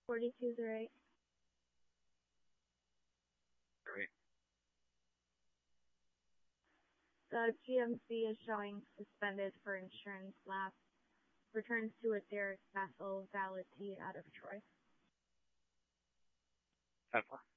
4208. Great. The GMC is showing suspended for insurance lapse. Returns to a Derek vessel, valid T out of Troy. 10-4.